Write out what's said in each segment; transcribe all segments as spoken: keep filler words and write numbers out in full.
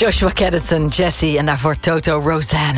Joshua Kadison, Jessie en daarvoor Toto, Rosanna.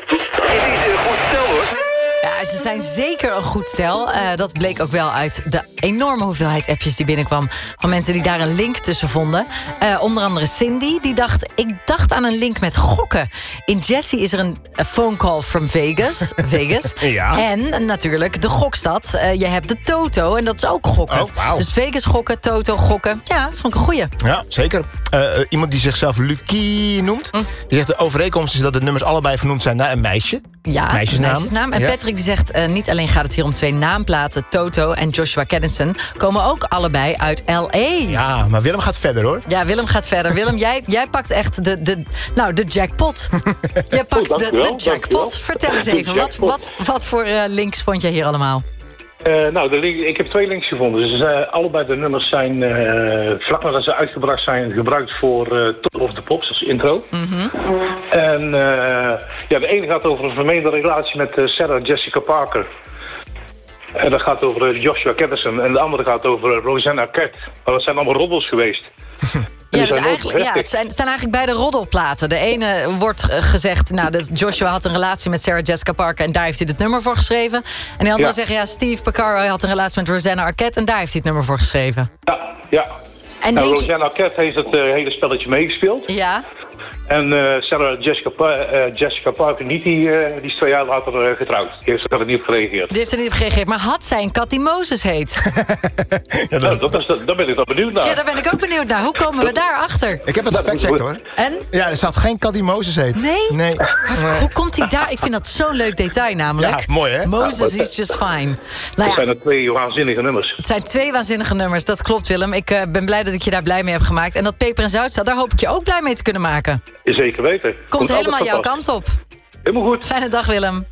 Ja, ze zijn zeker een goed stel. Uh, dat bleek ook wel uit de enorme hoeveelheid appjes die binnenkwam... van mensen die daar een link tussen vonden. Uh, onder andere Cindy, die dacht... ik dacht aan een link met gokken. In Jessie is er een phone call from Vegas. Vegas. Ja. En natuurlijk de gokstad. Uh, je hebt de Toto en dat is ook gokken. Oh, wow. Dus Vegas gokken, Toto gokken. Ja, vond ik een goeie. Ja, zeker. Uh, iemand die zichzelf Lucky noemt... Mm. die zegt de overeenkomst is dat de nummers allebei vernoemd zijn naar een meisje. Ja, meisjesnaam. meisjesnaam. En Ja. Patrick die zegt, uh, niet alleen gaat het hier om twee naamplaten... Toto en Joshua Kadison komen ook allebei uit L A. Ja, maar Willem gaat verder, hoor. Ja, Willem gaat verder. Willem, jij, jij pakt echt de, de, nou, de jackpot. Jij pakt Oh, de, dankjewel, de jackpot. dankjewel. Vertel eens De even, wat, jackpot. wat, wat voor uh, links vond jij hier allemaal? Uh, nou, de link, ik heb twee links gevonden. Dus uh, allebei de nummers zijn uh, vlak nadat ze uitgebracht zijn gebruikt voor uh, Top of the Pops als intro. Mm-hmm. En uh, ja, de ene gaat over een vermeende relatie met uh, Sarah Jessica Parker. En dat gaat over uh, Joshua Kadison. En de andere gaat over uh, Rosanna Arquette. Maar dat zijn allemaal roddels geweest. Ja, Die dus zijn nooit eigenlijk, ja, het, zijn, het zijn eigenlijk beide roddelplaten. De ene wordt uh, gezegd, nou, dat Joshua had een relatie met Sarah Jessica Parker... en daar heeft hij het nummer voor geschreven. En de andere Ja. zeggen, ja, Steve Porcaro had een relatie met Rosanna Arquette... en daar heeft hij het nummer voor geschreven. Ja, ja. En Nou, denk je- Rosanna Arquette heeft het uh, hele spelletje meegespeeld. Ja, En uh, Sarah Jessica, Pa- uh, Jessica Parker niet, die, uh, die is twee jaar later uh, getrouwd. Die heeft er niet op gereageerd. die heeft er niet op gereageerd. Maar had zij een kat die Moses heet? Ja, Nou, dat, dat is, daar ben ik dan benieuwd naar. Ja, daar ben ik ook benieuwd naar. Hoe komen we daarachter? ik heb het gefactcheckt, hoor. En? Ja, er staat geen kat die Mozes heet. Nee? Nee. Maar hoe komt hij daar? Ik vind dat zo'n leuk detail namelijk. Ja, mooi, hè? Moses is just fine. Nou Dat ja, zijn er twee waanzinnige nummers. het zijn twee waanzinnige nummers. Dat klopt, Willem. Ik uh, ben blij dat ik je daar blij mee heb gemaakt. En dat Peper en Zoutstad, daar hoop ik je ook blij mee te kunnen maken. Zeker weten. Komt helemaal altijd jouw van pas. kant op. Helemaal goed. Fijne dag, Willem.